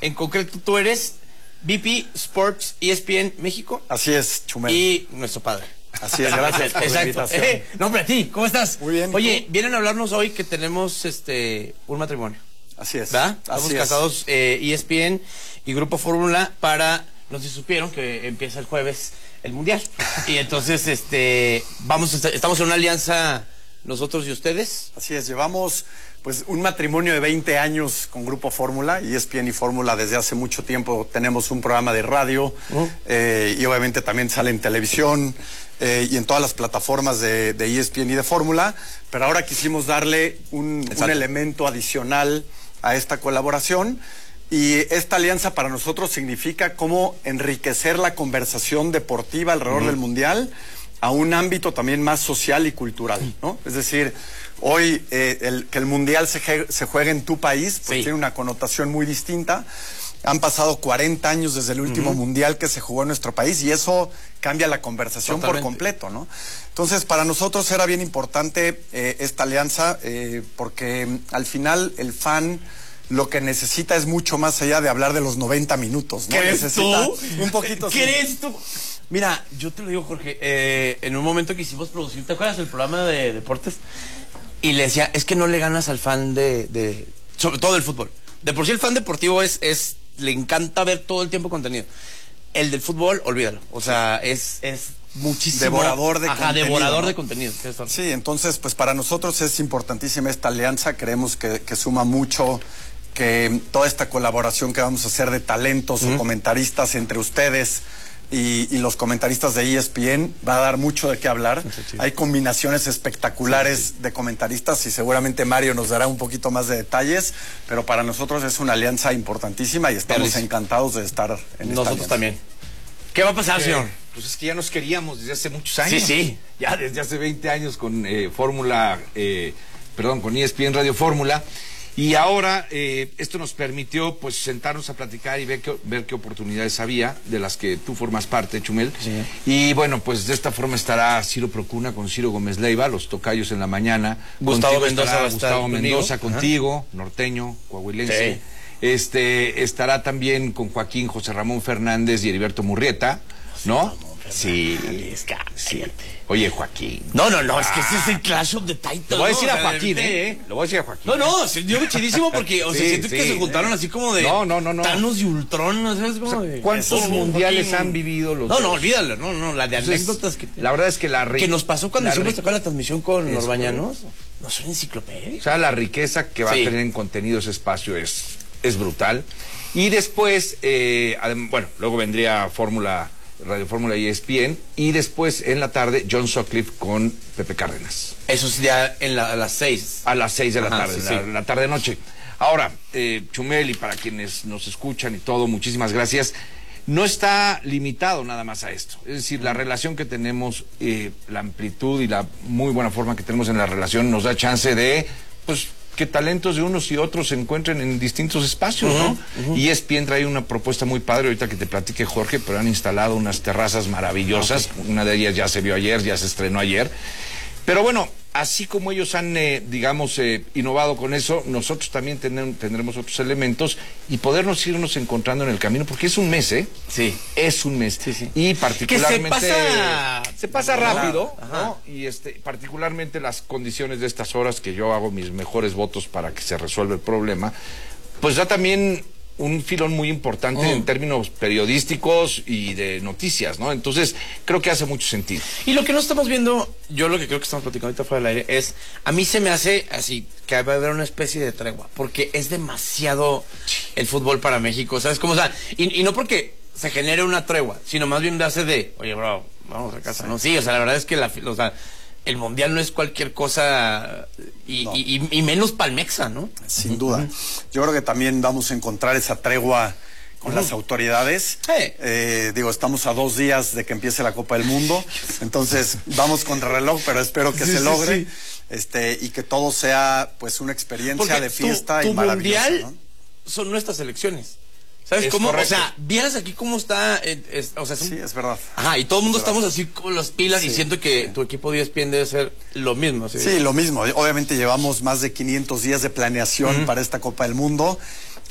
En concreto, tú eres VP Sports ESPN México. Así es, Chumel. Y nuestro padre. Así es, gracias por la invitación. No, hombre, a ti, ¿cómo estás? Muy bien. Oye, vienen a hablarnos hoy que tenemos un matrimonio. Así es. ¿Verdad? Estamos casados, ESPN y Grupo Fórmula no sé si supieron que empieza el jueves el Mundial. Y entonces, estamos en una alianza nosotros y ustedes. Así es, llevamos pues un matrimonio de 20 años con Grupo Fórmula, ESPN y Fórmula desde hace mucho tiempo. Tenemos un programa de radio y obviamente también sale en televisión y en todas las plataformas de ESPN y de Fórmula, pero ahora quisimos darle un elemento adicional a esta colaboración. Y esta alianza para nosotros significa cómo enriquecer la conversación deportiva alrededor del Mundial a un ámbito también más social y cultural, ¿no? Es decir, hoy que el Mundial se juegue en tu país, pues tiene una connotación muy distinta. Han pasado 40 años desde el último Mundial que se jugó en nuestro país y eso cambia la conversación por completo, ¿no? Entonces, para nosotros era bien importante esta alianza porque al final el fan lo que necesita es mucho más allá de hablar de los 90 minutos, ¿no? ¿Crees tú? Un poquito. ¿Crees tú? Mira, yo te lo digo, Jorge, en un momento que hicimos producir, ¿te acuerdas del programa de deportes? Y le decía, es que no le ganas al fan sobre todo del fútbol. De por sí el fan deportivo le encanta ver todo el tiempo contenido. El del fútbol, olvídalo. O sea, es muchísimo. Devorador de contenido. Devorador de contenido. Sí, entonces, pues para nosotros es importantísima esta alianza. Creemos que suma mucho, que toda esta colaboración que vamos a hacer de talentos o comentaristas entre ustedes y los comentaristas de ESPN va a dar mucho de qué hablar. Hay combinaciones espectaculares de comentaristas y seguramente Mario nos dará un poquito más de detalles, pero para nosotros es una alianza importantísima y estamos encantados de estar en esta alianza. Nosotros también. ¿Qué va a pasar, señor? Pues es que ya nos queríamos desde hace muchos años. Sí. Ya desde hace 20 años con con ESPN Radio Fórmula. Y ahora esto nos permitió pues sentarnos a platicar y ver qué oportunidades había, de las que tú formas parte, Chumel. Sí. Y bueno, pues de esta forma estará Ciro Procuna con Ciro Gómez Leiva, los tocayos en la mañana. Gustavo Mendoza Gustavo Mendoza contigo, norteño, coahuilense. Estará también con Joaquín José Ramón Fernández y Heriberto Murrieta, ¿no? Sí. Oye, Joaquín. No, es que ese es el Clash of the Titans. Lo voy a decir a Joaquín, Lo voy a decir a Joaquín. No, se dio chidísimo porque, siento que se juntaron así como de Thanos y Ultron, ¿no sabes? Como de ¿cuántos mundiales han vivido los dos? No, olvídalo, la de anécdotas que... La verdad es que que nos pasó cuando hicimos la transmisión con los Bañanos. No son enciclopedias. O sea, la riqueza que va a tener en contenido ese espacio es brutal. Y después, luego vendría Radio Fórmula y ESPN, y después en la tarde John Sutcliffe con Pepe Cárdenas. Eso es ya a las 6. A las 6 de la tarde, la tarde-noche. Ahora, Chumel, y para quienes nos escuchan y todo, muchísimas gracias. No está limitado nada más a esto. Es decir, la relación que tenemos, la amplitud y la muy buena forma que tenemos en la relación nos da chance de, pues, que talentos de unos y otros se encuentren en distintos espacios, ¿no? Y ESPN trae una propuesta muy padre, ahorita que te platique Jorge, pero han instalado unas terrazas maravillosas. Una de ellas ya se vio ayer, ya se estrenó ayer. Pero bueno, así como ellos han, innovado con eso, nosotros también tendremos otros elementos y podernos irnos encontrando en el camino, porque es un mes, ¿eh? Sí. Es un mes. Sí. Y particularmente... Se pasa rápido, ¿no? Y particularmente las condiciones de estas horas, que yo hago mis mejores votos para que se resuelva el problema, pues da también un filón muy importante en términos periodísticos y de noticias, ¿no? Entonces, creo que hace mucho sentido. Y lo que no estamos viendo, yo lo que creo que estamos platicando ahorita fuera del aire, es, a mí se me hace así, que va a haber una especie de tregua, porque es demasiado el fútbol para México, ¿sabes? Como, o sea, y no porque se genere una tregua, sino más bien de hace de, oye, bro, vamos a casa, ¿no? Sí, o sea, la verdad es que el Mundial no es cualquier cosa y menos palmexa, ¿no? Sin duda. Yo creo que también vamos a encontrar esa tregua con las autoridades. Estamos a 2 días de que empiece la Copa del Mundo, entonces vamos contra reloj, pero espero que se logre. Y que todo sea pues una experiencia de fiesta y maravillosa, Mundial, ¿no? Son nuestras elecciones. ¿Sabes es cómo? Correcto. O sea, vieras aquí cómo está. Sí, es verdad. Ajá, y todo el mundo Es verdad. estamos así con las pilas y siento que tu equipo de ESPN debe ser lo mismo. Sí, lo mismo. Obviamente llevamos más de 500 días de planeación para esta Copa del Mundo